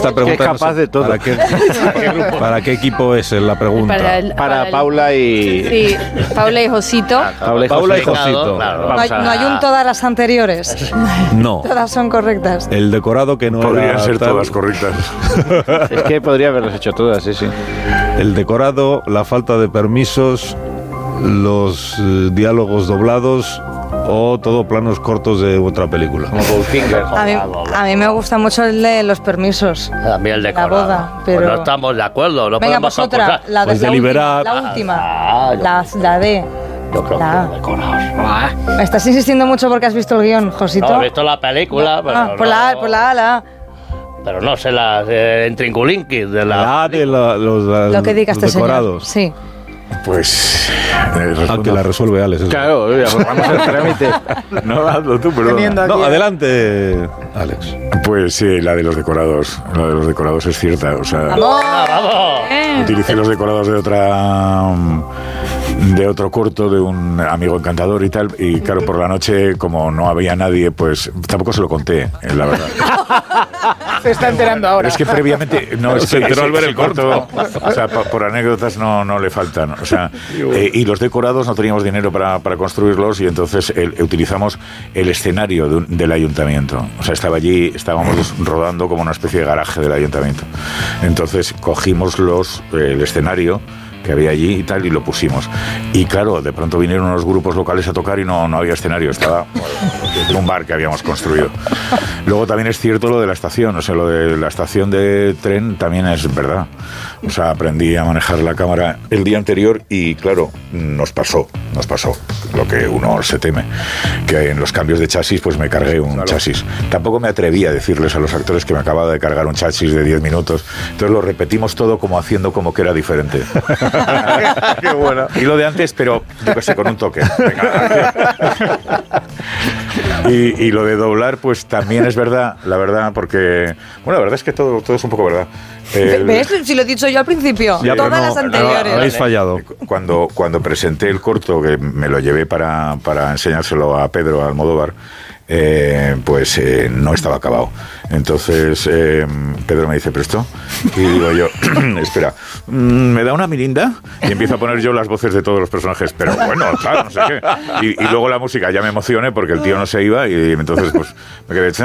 Esta pregunta es capaz de todo. ¿Para qué equipo es la pregunta? Para Paula y... Sí, Paula y Josito. Paula y Josito. Claro. No hay un todas las anteriores. No. Todas son correctas. El decorado que no Podrían era ser tal. todas correctas. Es que podría haberlas hecho todas, sí. El decorado, la falta de permisos, los diálogos doblados o todo planos cortos de otra película. Como Goldfinger. A mí me gusta mucho el de los permisos. También el La decorado. boda, pero... Pues no estamos de acuerdo. No Venga, podemos pues otra. acusar. La, Pues la deliberar. última. La D. Yo creo que los decorados. Me estás insistiendo mucho porque has visto el guión, Josito. No, he visto la película, pero Pues la A. Pero no sé las Trinculinquis de la... La de los Lo que diga este señor. decorados. Sí. Pues... Que la resuelve Alex. eso. Claro, vamos al trámite. No, hazlo tú, perdón. No, adelante, Alex. Pues sí, la de los decorados. La de los decorados es cierta. O sea, ¡Vamos! utilicé los decorados de otro corto de un amigo encantador y tal, y claro, por la noche, como no había nadie, pues tampoco se lo conté, la verdad. Se está enterando ahora. Pero es que previamente no, es Se que enteró al ver ese el corto. o sea, por anécdotas no le faltan, o sea, y los decorados no teníamos dinero para construirlos, y entonces utilizamos el escenario del ayuntamiento. O sea, estábamos rodando como una especie de garaje del ayuntamiento. Entonces cogimos el escenario que había allí y tal, y lo pusimos. Y claro, de pronto vinieron unos grupos locales a tocar y no había escenario, estaba en un bar que habíamos construido. Luego también es cierto lo de la estación, o sea, lo de la estación de tren también es verdad. O sea, aprendí a manejar la cámara el día anterior y claro, nos pasó lo que uno se teme, que en los cambios de chasis pues me cargué un chasis. Tampoco me atreví a decirles a los actores que me acababa de cargar un chasis de 10 minutos, entonces lo repetimos todo como haciendo como que era diferente. Qué bueno. Y lo de antes, pero yo qué sé, con un toque. Venga. Y lo de doblar, pues también es verdad, la verdad, porque... Bueno, la verdad es que todo es un poco verdad. ¿Ves? Si lo he dicho yo al principio. Ya, Todas pero las anteriores. habéis fallado. Cuando presenté el corto, que me lo llevé para enseñárselo a Pedro Almodóvar, pues no estaba acabado. Entonces Pedro me dice, ¿pero esto? Y digo yo, espera, ¿me da una mirinda? Y empiezo a poner yo las voces de todos los personajes, pero bueno, claro, no sé qué. Y luego la música, ya me emocioné porque el tío no se iba, y entonces pues me quedé...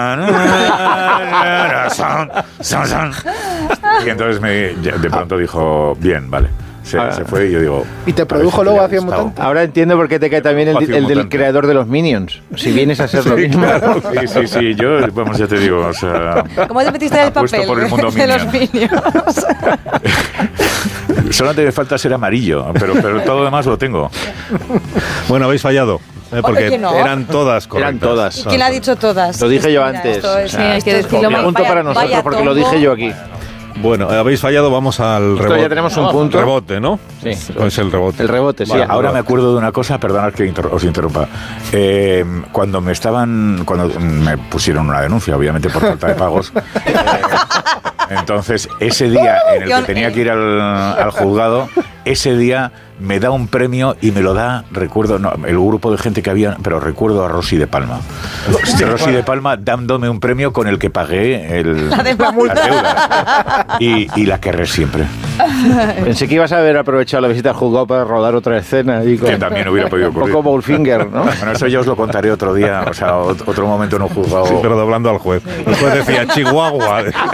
Y entonces de pronto dijo, bien, vale. Se fue y yo digo... Y te produjo luego Acción Mutante. Ahora entiendo por qué te cae también el del creador de los Minions. Si vienes a ser lo mismo. Claro, sí, yo, vamos, ya te digo, o sea... ¿Cómo te metiste en el apuesto papel por el mundo de los Minions? Solamente me falta ser amarillo, pero todo lo demás lo tengo. Bueno, habéis fallado. Porque que no. eran todas correctas. Eran todas. ¿Quién ha dicho todas? Lo dije yo Mira, antes. esto es- O sea, hay que esto es decirlo un punto vaya- para nosotros vaya porque lo tongo. dije yo aquí. Bueno, habéis fallado, vamos al Esto rebote. ya tenemos un punto. Rebote, ¿no? Sí. Es el rebote. El rebote, sí. Vale, ahora me acuerdo de una cosa, perdonad que os interrumpa. Cuando me pusieron una denuncia, obviamente por falta de pagos, entonces ese día en el que tenía que ir al juzgado, ese día me da un premio y me lo da, recuerdo, no, el grupo de gente que había, pero recuerdo a Rosy de Palma. Rosy de Palma dándome un premio con el que pagué La de las deudas. Y la querré siempre. Pensé que ibas a haber aprovechado la visita al juzgado para rodar otra escena. Y Que también hubiera podido un ocurrir. poco Goldfinger, ¿no? Bueno, eso ya os lo contaré otro día, o sea, otro momento en un juzgado. Sí, pero doblando al juez. El juez decía Chihuahua.